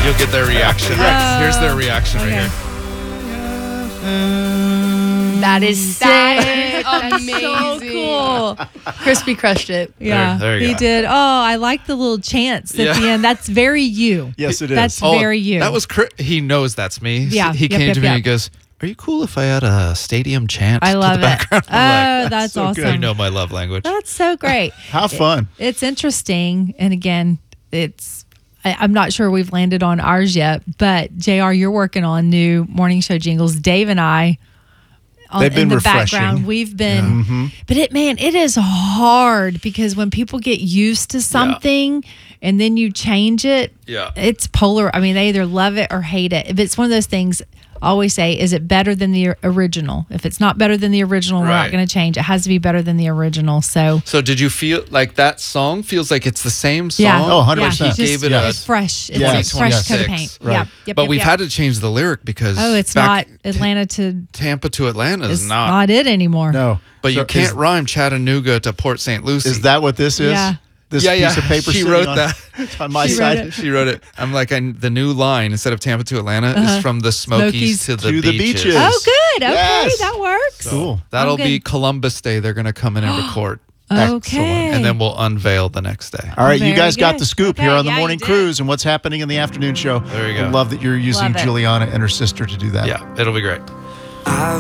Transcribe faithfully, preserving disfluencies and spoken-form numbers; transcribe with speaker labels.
Speaker 1: You'll get their reaction.
Speaker 2: Uh,
Speaker 1: Here's their reaction
Speaker 2: okay.
Speaker 1: right here.
Speaker 3: That is sick.
Speaker 2: That's
Speaker 3: Amazing.
Speaker 2: so cool.
Speaker 3: Crispy crushed it.
Speaker 2: Yeah,
Speaker 1: There- there you
Speaker 2: he
Speaker 1: go.
Speaker 2: did. Oh, I like the little chants at
Speaker 1: Yeah.
Speaker 2: the end. That's very you.
Speaker 4: Yes, it is.
Speaker 2: That's
Speaker 1: Oh,
Speaker 2: very you.
Speaker 1: That was cri- he knows that's me.
Speaker 2: Yeah,
Speaker 1: He
Speaker 2: yep,
Speaker 1: came
Speaker 2: yep,
Speaker 1: to me
Speaker 2: yep.
Speaker 1: and he goes, "Are you cool if I add a stadium chant
Speaker 2: I
Speaker 1: to
Speaker 2: love
Speaker 1: the
Speaker 2: it.
Speaker 1: background?"
Speaker 2: Oh,
Speaker 1: I'm like,
Speaker 2: that's
Speaker 4: so good.
Speaker 2: awesome.
Speaker 1: you know my love language.
Speaker 2: That's so great.
Speaker 4: How fun.
Speaker 2: It's interesting. And again, it's, I, I'm not sure we've landed on ours yet, but J R, you're working on new morning show jingles. Dave and I, on,
Speaker 4: They've been
Speaker 2: in the
Speaker 4: refreshing.
Speaker 2: background, we've been, but it, man, it is hard because when people get used to something and then you change it,
Speaker 1: Yeah.
Speaker 2: it's polar. I mean, they either love it or hate it. If it's one of those things, I always say, is it better than the original? If it's not better than the original, we're
Speaker 1: Right.
Speaker 2: not going to change. It has to be better than the original. So,
Speaker 1: So did you feel like that song feels like it's the same song?
Speaker 2: yeah.
Speaker 4: Oh, one hundred percent.
Speaker 2: Yeah,
Speaker 1: He
Speaker 2: just-
Speaker 1: gave it a
Speaker 2: it's fresh. It's
Speaker 4: Yes,
Speaker 2: a fresh
Speaker 4: yes.
Speaker 2: coat of paint.
Speaker 4: Right.
Speaker 2: Yeah. Yep,
Speaker 1: but
Speaker 2: yep,
Speaker 1: we've
Speaker 2: yep.
Speaker 1: had to change the lyric because
Speaker 2: Oh, it's
Speaker 1: back-
Speaker 2: not Atlanta to
Speaker 1: Tampa to Atlanta is
Speaker 2: it's
Speaker 1: not.
Speaker 2: not it anymore.
Speaker 4: No.
Speaker 1: But
Speaker 4: So
Speaker 1: you can't
Speaker 4: Is,
Speaker 1: rhyme Chattanooga to Port Saint Lucie.
Speaker 4: is that what this is?
Speaker 2: Yeah.
Speaker 4: This
Speaker 1: Yeah,
Speaker 4: piece
Speaker 1: yeah.
Speaker 4: of paper
Speaker 1: She
Speaker 4: sitting
Speaker 1: wrote
Speaker 4: on,
Speaker 1: that.
Speaker 4: on my
Speaker 2: She wrote
Speaker 4: side.
Speaker 2: it.
Speaker 1: She wrote it. I'm like, I, the new line instead of Tampa to Atlanta is from the Smokies,
Speaker 2: Smokies
Speaker 1: to the
Speaker 4: to the
Speaker 1: beaches.
Speaker 4: beaches.
Speaker 2: Oh, good. Okay,
Speaker 4: Yes.
Speaker 2: that works.
Speaker 4: Cool.
Speaker 1: That'll
Speaker 2: Oh, good.
Speaker 1: be Columbus Day. They're going to come in and record,
Speaker 2: Okay.
Speaker 1: and then we'll unveil the next day.
Speaker 4: All right, you
Speaker 2: Very
Speaker 4: guys got
Speaker 2: good.
Speaker 4: the scoop
Speaker 2: Okay,
Speaker 4: here on the
Speaker 2: yeah,
Speaker 4: morning
Speaker 2: you did.
Speaker 4: cruise and what's happening in the afternoon show.
Speaker 1: There you go.
Speaker 4: I love that you're using
Speaker 2: Love it.
Speaker 4: Juliana and her sister to do that.
Speaker 1: Yeah, it'll be great.
Speaker 5: I've